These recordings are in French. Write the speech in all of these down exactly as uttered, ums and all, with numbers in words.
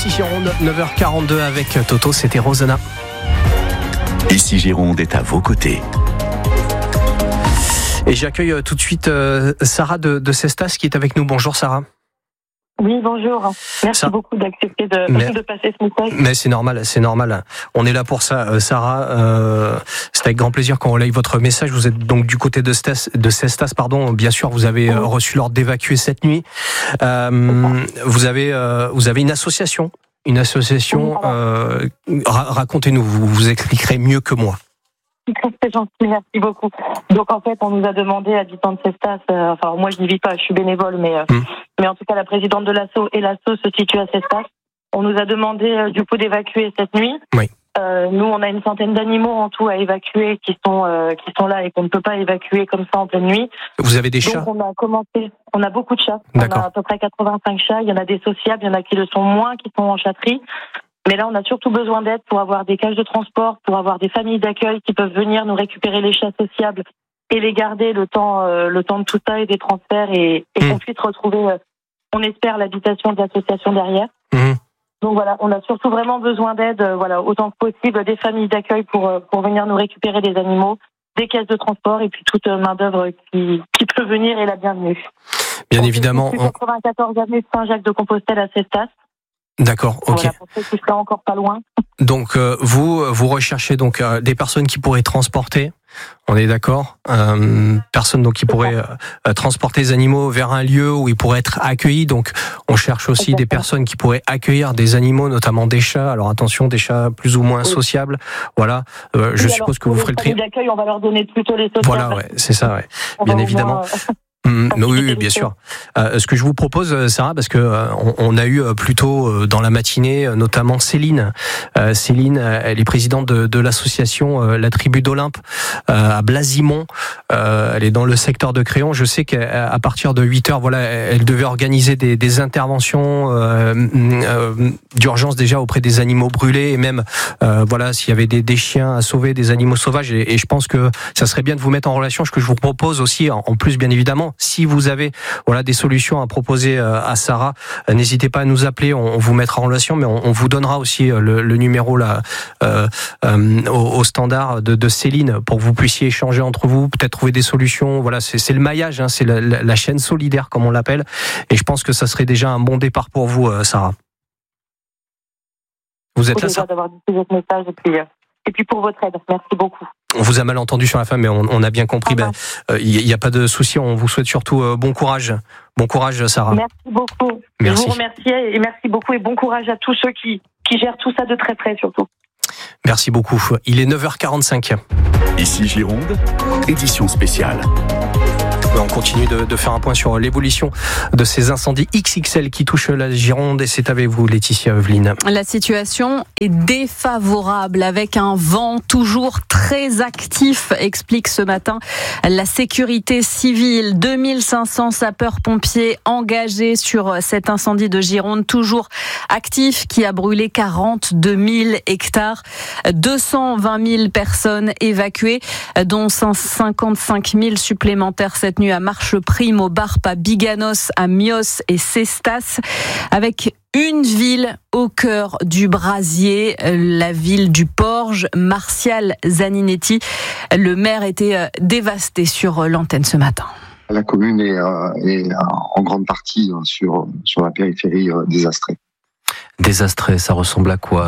Ici Gironde, neuf heures quarante-deux avec Toto, c'était Rosanna. Ici Gironde est à vos côtés. Et j'accueille tout de suite Sarah de, de Cestas qui est avec nous. Bonjour Sarah. Oui, bonjour. Merci ça... beaucoup d'accepter de, mais, de passer ce message. Mais c'est normal, c'est normal. On est là pour ça, Sarah. Euh, c'est avec grand plaisir qu'on relaye votre message. Vous êtes donc du côté de Cestas, de Cestas, pardon. Bien sûr, vous avez oui. reçu l'ordre d'évacuer cette nuit. Euh, vous avez, euh, vous avez une association, une association. Euh, racontez-nous, vous vous expliquerez mieux que moi. C'est gentil, merci beaucoup. Donc en fait, on nous a demandé, habitants de Cestas, euh, enfin moi je n'y vis pas, je suis bénévole, mais euh, mmh. mais en tout cas la présidente de l'asso et l'asso se situe à Cestas. On nous a demandé euh, du coup d'évacuer cette nuit. Oui. Euh, nous, on a une centaine d'animaux en tout à évacuer qui sont euh, qui sont là et qu'on ne peut pas évacuer comme ça en pleine nuit. Vous avez des chats ? Donc on a commencé, on a beaucoup de chats. D'accord. On a à peu près quatre-vingt-cinq chats. Il y en a des sociables, il y en a qui le sont moins, qui sont en chatterie. Mais là, on a surtout besoin d'aide pour avoir des cages de transport, pour avoir des familles d'accueil qui peuvent venir nous récupérer les chats sociables et les garder le temps, euh, le temps de tout ça et des transferts et, et mmh. qu'on puisse retrouver, euh, on espère, l'habitation de l'association derrière. Mmh. Donc voilà, on a surtout vraiment besoin d'aide, euh, voilà, autant que possible, des familles d'accueil pour euh, pour venir nous récupérer des animaux, des caisses de transport et puis toute main d'œuvre qui qui peut venir est la bienvenue. Bien Donc, évidemment. On... quatre-vingt-quatorze avenue de Saint-Jacques-de-Compostelle à Cestas. D'accord, ok. Voilà, pour ceux qui seraient encore pas loin. Donc euh, vous vous recherchez donc euh, des personnes qui pourraient transporter, on est d'accord, euh, personnes donc qui pourraient euh, transporter les animaux vers un lieu où ils pourraient être accueillis. Donc on cherche aussi Exactement. Des personnes qui pourraient accueillir des animaux, notamment des chats. Alors attention, des chats plus ou moins oui. sociables. Voilà, euh, je oui, suppose alors, que vous ferez le tri. D'accueil, on va leur donner plutôt les sociables. Voilà, ouais, c'est ça, ouais. Bien évidemment. Moins... Mmh, oui, oui, bien sûr. Euh, ce que je vous propose, Sarah, parce que euh, on, on a eu euh, plutôt euh, dans la matinée, euh, notamment Céline. Euh, Céline, euh, elle est présidente de, de l'association euh, La Tribu d'Olympe euh, à Blasimont. Euh, elle est dans le secteur de Créon. Je sais qu'à partir de huit heures, voilà, elle devait organiser des, des interventions euh, euh, d'urgence déjà auprès des animaux brûlés et même, euh, voilà, s'il y avait des, des chiens à sauver, des animaux sauvages. Et, et je pense que ça serait bien de vous mettre en relation. Ce que je vous propose aussi, en, en plus, bien évidemment. Si vous avez voilà des solutions à proposer à Sarah, n'hésitez pas à nous appeler, on vous mettra en relation, mais on, on vous donnera aussi le, le numéro là euh, euh, au, au standard de, de Céline pour que vous puissiez échanger entre vous, peut-être trouver des solutions. Voilà, c'est, c'est le maillage, hein, c'est la, la, la chaîne solidaire comme on l'appelle, et je pense que ça serait déjà un bon départ pour vous, Sarah. Vous êtes là, Sarah ? D'avoir dit votre message et puis, euh, et puis pour votre aide, merci beaucoup. On vous a mal entendu sur la fin, mais on, on a bien compris. Il ah ben, n'y euh, a, a pas de souci. On vous souhaite surtout euh, bon courage. Bon courage, Sarah. Merci beaucoup. Merci. Je vous remercie et merci beaucoup et bon courage à tous ceux qui, qui gèrent tout ça de très près, surtout. Merci beaucoup. Il est neuf heures quarante-cinq. Ici Gironde, édition spéciale. On continue de, de faire un point sur l'évolution de ces incendies X X L qui touchent la Gironde et c'est avec vous, Laetitia Evelyne. La situation est défavorable avec un vent toujours très actif, explique ce matin la sécurité civile. deux mille cinq cents sapeurs-pompiers engagés sur cet incendie de Gironde, toujours actif, qui a brûlé quarante-deux mille hectares. deux cent vingt mille personnes évacuées, dont cinquante-cinq mille supplémentaires cette nuit à Marcheprime, au Barp, à Biganos, à Mios et Cestas, avec une ville au cœur du brasier, la ville du Porge. Martial Zaninetti, le maire, était dévasté sur l'antenne ce matin. La commune est, est en grande partie sur, sur la périphérie désastrée. Désastrée, ça ressemble à quoi ?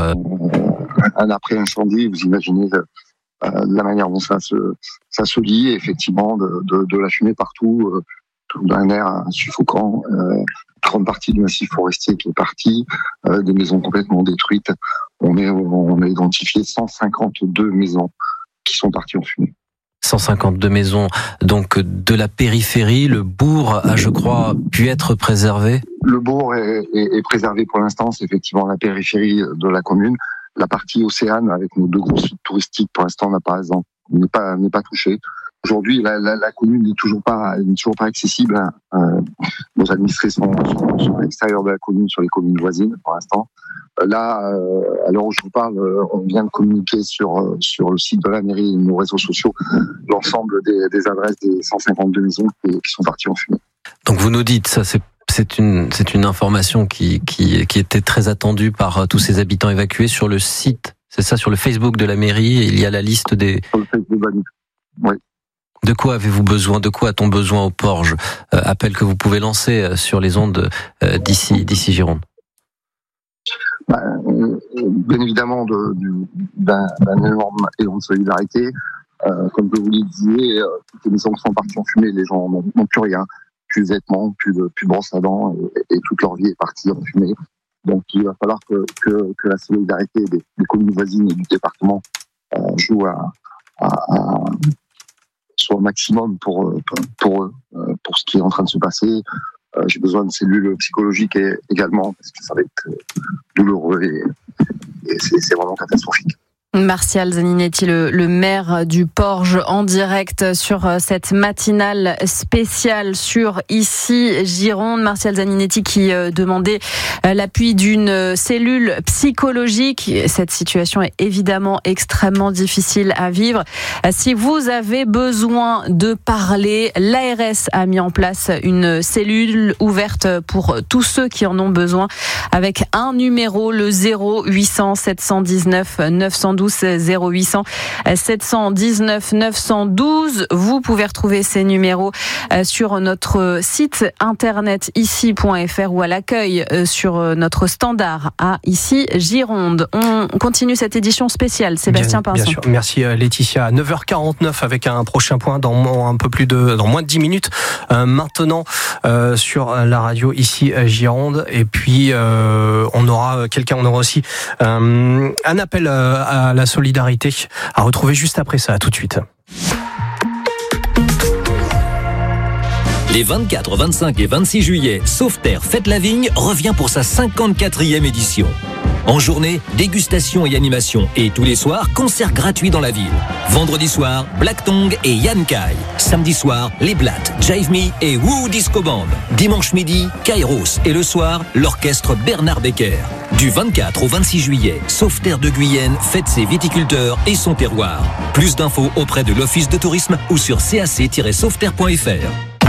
Un après-incendie, vous imaginez Euh, de la manière dont ça se, ça se lit, effectivement, de, de, de la fumée partout, euh, tout d'un air suffocant, euh, grande partie du massif forestier qui est parti, euh, des maisons complètement détruites. On, est, on a identifié cent cinquante-deux maisons qui sont parties en fumée. cent cinquante-deux maisons, donc de la périphérie. Le bourg a, je crois, pu être préservé. Le bourg est, est, est préservé pour l'instant, c'est effectivement la périphérie de la commune. La partie Océane, avec nos deux gros sites touristiques, pour l'instant, n'a pas, n'est pas, n'est pas touchée. Aujourd'hui, la, la, la commune n'est toujours pas, n'est toujours pas accessible. Euh, nos administrés sont, sont, sont à l'extérieur de la commune, sur les communes voisines, pour l'instant. Euh, là, euh, à l'heure où je vous parle, on vient de communiquer sur, sur le site de la mairie et nos réseaux sociaux l'ensemble des, des adresses des cent cinquante-deux maisons qui, qui sont parties en fumée. Donc vous nous dites, ça c'est C'est une, c'est une information qui, qui, qui était très attendue par tous ces habitants évacués sur le site. C'est ça, sur le Facebook de la mairie, il y a la liste des... Sur le Facebook, oui. De quoi avez-vous besoin? De quoi a-t-on besoin au Porge? euh, Appel que vous pouvez lancer sur les ondes euh, d'ici, d'ici Gironde. Bah, euh, bien évidemment, de, du, d'un, d'un énorme élan de solidarité. Euh, comme je vous le disais, euh, toutes les maisons sont parties en fumée, les gens n'ont, n'ont plus rien, plus de vêtements, plus de, plus de brosse à dents, et, et toute leur vie est partie en fumée. Donc il va falloir que, que, que la solidarité des, des communes voisines et du département euh, joue à, à, à soit au maximum pour, pour eux, pour ce qui est en train de se passer. Euh, j'ai besoin de cellules psychologiques et, également, parce que ça va être douloureux et, et c'est, c'est vraiment catastrophique. Martial Zaninetti, le, le maire du Porge, en direct sur cette matinale spéciale sur Ici Gironde. Martial Zaninetti qui demandait l'appui d'une cellule psychologique. Cette situation est évidemment extrêmement difficile à vivre. Si vous avez besoin de parler, l'A R S a mis en place une cellule ouverte pour tous ceux qui en ont besoin, avec un numéro, le zéro huit cents sept cent dix-neuf neuf cent douze. zéro huit cents sept cent dix-neuf neuf cent douze. Vous pouvez retrouver ces numéros sur notre site internet ici point f r ou à l'accueil sur notre standard à Ici Gironde. On continue cette édition spéciale. Sébastien Pinson. Bien sûr. Merci Laetitia. neuf heures quarante-neuf avec un prochain point dans un peu plus de, dans moins de dix minutes. Euh, maintenant euh, sur la radio Ici Gironde. Et puis euh, on aura quelqu'un, on aura aussi euh, un appel à la solidarité à retrouver juste après ça. À tout de suite. Les vingt-quatre, vingt-cinq et vingt-six juillet, Sauveterre Fête la Vigne revient pour sa cinquante-quatrième édition. En journée, dégustation et animation. Et tous les soirs, concert gratuit dans la ville. Vendredi soir, Black Tongue et Yann Kai. Samedi soir, Les Blattes, Jive Me et Woo Disco Band. Dimanche midi, Kairos. Et le soir, l'orchestre Bernard Becker. Du vingt-quatre au vingt-six juillet, Sauveterre de Guyenne fête ses viticulteurs et son terroir. Plus d'infos auprès de l'Office de tourisme ou sur c a c tiret sauveterre point f r.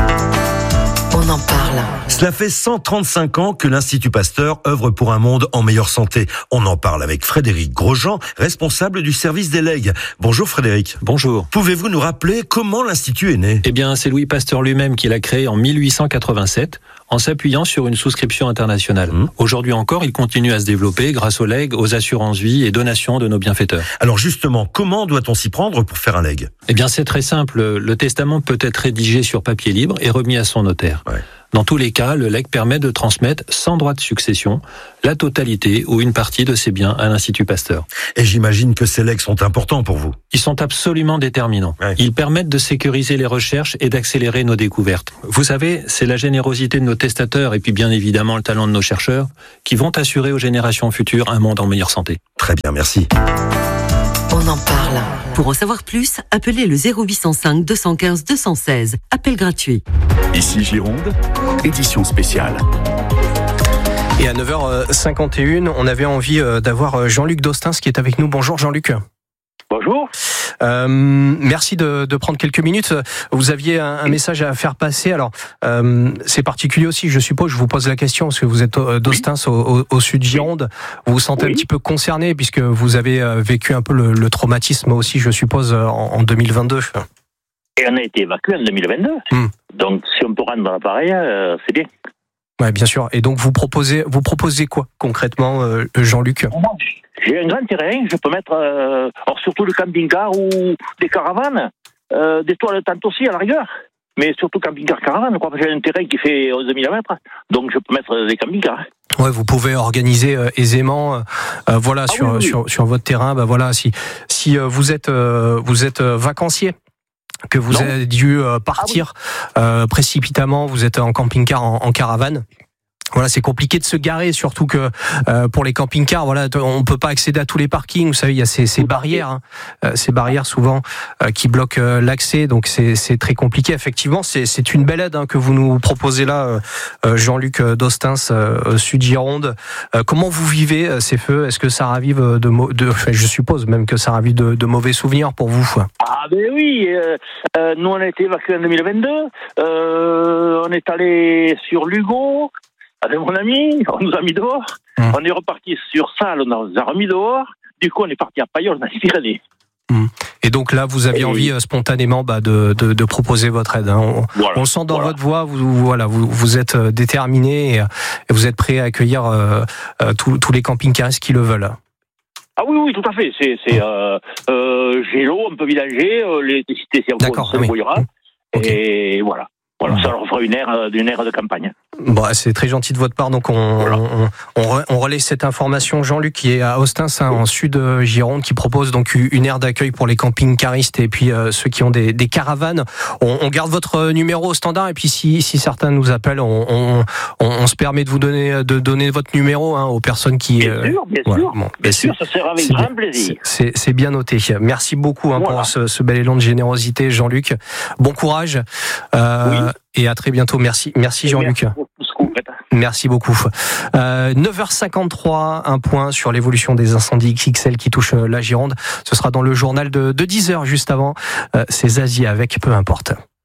On en parle. Cela fait cent trente-cinq ans que l'Institut Pasteur œuvre pour un monde en meilleure santé. On en parle avec Frédéric Grosjean, responsable du service des legs. Bonjour Frédéric. Bonjour. Pouvez-vous nous rappeler comment l'Institut est né ? Eh bien, c'est Louis Pasteur lui-même qui l'a créé en mille huit cent quatre-vingt-sept, en s'appuyant sur une souscription internationale. Mmh. Aujourd'hui encore, il continue à se développer grâce aux legs, aux assurances-vie et donations de nos bienfaiteurs. Alors justement, comment doit-on s'y prendre pour faire un leg ? Eh bien, c'est très simple. Le testament peut être rédigé sur papier libre et remis à son notaire. Ouais. Dans tous les cas, le legs permet de transmettre sans droit de succession la totalité ou une partie de ses biens à l'Institut Pasteur. Et j'imagine que ces legs sont importants pour vous. Ils sont absolument déterminants. Ouais. Ils permettent de sécuriser les recherches et d'accélérer nos découvertes. Vous savez, c'est la générosité de nos testateurs et puis bien évidemment le talent de nos chercheurs qui vont assurer aux générations futures un monde en meilleure santé. Très bien, merci. On en parle. Pour en savoir plus, appelez le zéro huit cent cinq deux cent quinze deux cent seize. Appel gratuit. Ici Gironde, édition spéciale. Et à neuf heures cinquante et une, on avait envie d'avoir Jean-Luc Dostins qui est avec nous. Bonjour Jean-Luc. Bonjour. Euh, merci de, de prendre quelques minutes. Vous aviez un, un message à faire passer. Alors, euh, c'est particulier aussi, je suppose. Je vous pose la question parce que vous êtes d'Ostens, oui. au, au, au sud Gironde. Vous vous sentez oui. un petit peu concerné puisque vous avez vécu un peu le, le traumatisme aussi, je suppose, en, en deux mille vingt-deux. Et on a été évacué en deux mille vingt-deux. Hmm. Donc, si on peut rendre l'appareil, euh, c'est bien. Ouais, bien sûr. Et donc, vous proposez, vous proposez quoi concrètement, euh, Jean-Luc ? J'ai un grand terrain, je peux mettre, euh, alors surtout le camping-car ou des caravanes, euh, des toiles de tente aussi à la rigueur, mais surtout camping-car caravane, quoi. J'ai un terrain qui fait onze millimètres, donc je peux mettre des camping-cars. Ouais, vous pouvez organiser euh, aisément, euh, voilà, ah, sur, oui, oui. sur sur votre terrain, bah voilà, si si euh, vous êtes euh, vous êtes euh, vacancier, que vous non. avez dû euh, partir ah, oui. euh, précipitamment, vous êtes en camping-car, en, en caravane. Voilà, c'est compliqué de se garer, surtout que euh, pour les camping-cars, voilà, on peut pas accéder à tous les parkings. Vous savez, il y a ces, ces barrières, hein, euh, ces barrières souvent euh, qui bloquent euh, l'accès, donc c'est, c'est très compliqué. Effectivement, c'est, c'est une belle aide hein, que vous nous proposez là, euh, Jean-Luc Dostens, euh, Sud Gironde. Euh, comment vous vivez euh, ces feux ? Est-ce que ça ravive de, de, enfin, je suppose même que ça ravive de, de mauvais souvenirs pour vous ? Ah ben oui, euh, euh, nous on a été évacués en deux mille vingt-deux. Euh, on est allé sur Lugo. Avec mon ami, on nous a mis dehors. Mmh. On est reparti sur Salles, on nous a remis dehors. Du coup, on est parti à Payolle, dans les Pyrénées. Mmh. Et donc là, vous aviez Et... envie euh, spontanément bah, de, de, de proposer votre aide. Hein. On, voilà, on le sent dans voilà. votre voix. Vous, voilà, vous, vous êtes déterminé et, et vous êtes prêt à accueillir euh, euh, tous, tous les camping-caristes qui le veulent. Ah oui, oui, tout à fait. C'est, c'est euh, euh, Gélo, un peu villager, euh, l'électricité, c'est un peu se débrouillera. Et voilà. Voilà, ça leur fera une aire, une aire de campagne. Bon, c'est très gentil de votre part. Donc, on, voilà. on, on, on relaie cette information. Jean-Luc, qui est à Ostens, hein, en sud Gironde, qui propose donc une aire d'accueil pour les camping-caristes et puis euh, ceux qui ont des, des caravanes. On, on garde votre numéro au standard et puis si, si certains nous appellent, on, on, on, on se permet de vous donner, de donner votre numéro hein, aux personnes qui. Bien euh, sûr, bien voilà. sûr. Bon, bien sûr, ça sera avec grand plaisir. C'est, c'est bien noté. Merci beaucoup hein, voilà. pour ce, ce bel élan de générosité, Jean-Luc. Bon courage. Euh, oui. Et à très bientôt. Merci, merci Jean-Luc. Merci beaucoup. Euh, neuf heures cinquante-trois, un point sur l'évolution des incendies X X L qui touchent la Gironde. Ce sera dans le journal de, de dix heures juste avant. Euh, c'est Zazie avec Peu importe.